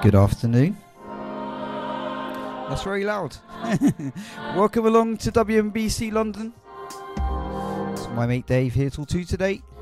Good afternoon. That's very loud. Welcome along to WMBC London. It's my mate Dave here till 2 today.